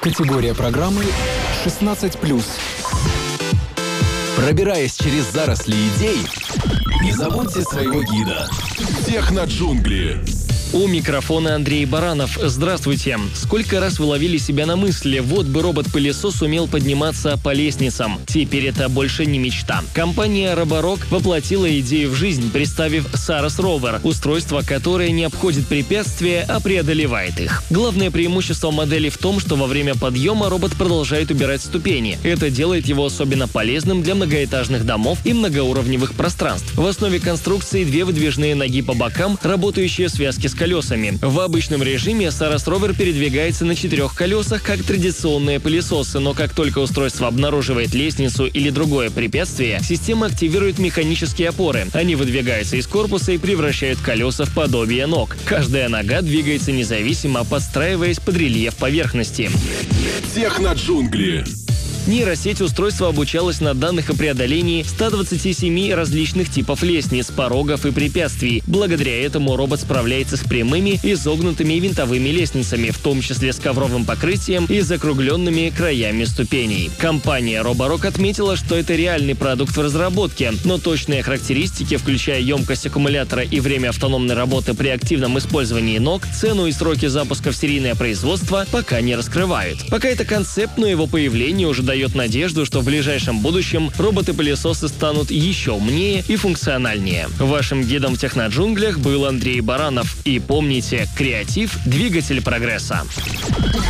Категория программы 16+. Пробираясь через заросли идей, не забудьте своего гида. Техноджунгли. У микрофона Андрей Баранов. Здравствуйте. Сколько раз вы ловили себя на мысли, вот бы робот-пылесос умел подниматься по лестницам. Теперь это больше не мечта. Компания Roborock воплотила идею в жизнь, представив Saros Rover, устройство, которое не обходит препятствия, а преодолевает их. Главное преимущество модели в том, что во время подъема робот продолжает убирать ступени. Это делает его особенно полезным для многоэтажных домов и многоуровневых пространств. В основе конструкции две выдвижные ноги по бокам, работающие связки с колесами. В обычном режиме Saros Rover передвигается на 4 колесах, как традиционные пылесосы, но как только устройство обнаруживает лестницу или другое препятствие, система активирует механические опоры. Они выдвигаются из корпуса и превращают колеса в подобие ног. Каждая нога двигается независимо, подстраиваясь под рельеф поверхности. Техноджунгли. Нейросеть устройства обучалась на данных о преодолении 127 различных типов лестниц, порогов и препятствий. Благодаря этому робот справляется с прямыми, изогнутыми и винтовыми лестницами, в том числе с ковровым покрытием и закругленными краями ступеней. Компания Roborock отметила, что это реальный продукт в разработке, но точные характеристики, включая емкость аккумулятора и время автономной работы при активном использовании ног, цену и сроки запуска в серийное производство пока не раскрывают. Пока это концепт, но его появление уже дает надежду, что в ближайшем будущем роботы-пылесосы станут еще умнее и функциональнее. Вашим гидом в техноджунглях был Андрей Баранов. И помните, креатив – двигатель прогресса.